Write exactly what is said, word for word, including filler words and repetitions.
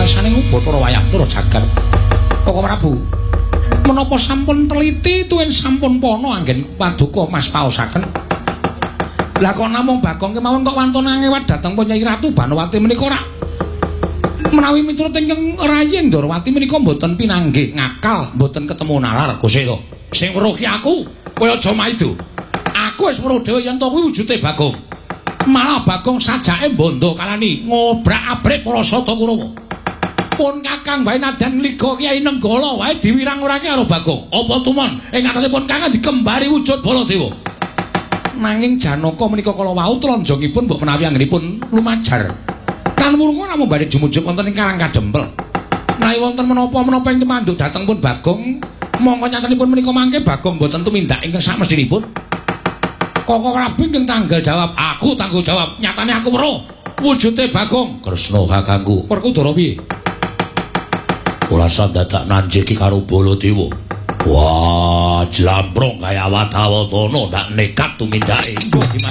kersane Bathara Wayah tur jagat. Koko Prabu, menapa sampun teliti tuwin sampun pono anggen paduka Mas paosaken. Lah kok namung Bagong kemawon kok wantun ngewat dhateng Nyai Ratu Banowati menika ora menawi miturut ingkang Rayi Ndrawati menika mboten pinanggih ngakal, mboten ketemu nalar Gusti to. Sing weruh ki aku, kowe aja maido. Aku wis weruh dhewe yen to kuwi wujude Bagong. Malah Bagong sajake bondo kalani ngobrak-abrik para Sada Kurawa. Pun Kakang wae nadan liga Kyai Nenggala wae diwirang-wirangi karo Bagong. Apa tumon ing atesipun Kakang dikembari wujud Baladewa. Nanging Janaka menika kala wau tlanjangipun mbok menawi anggenipun lumajar. Tan wurunga namung badhe jumujug wonten ing Karang Kadempel. Menawi wonten menapa-menapa ing temanduk dhateng pun Bagong, mongko nyatanipun menika mangke Bagong mboten tumindak ingkang samestinipun. Koko Prabu ingkang tanggal jawab, aku tanggung jawab. Nyatane aku weruh wujude Bagong. Kresna kakangku. Perkudara piye? Kula sandadak nanjeki karo Baladewa. Wah, jlamprong kaya Watawatana ndak nekat tumindake.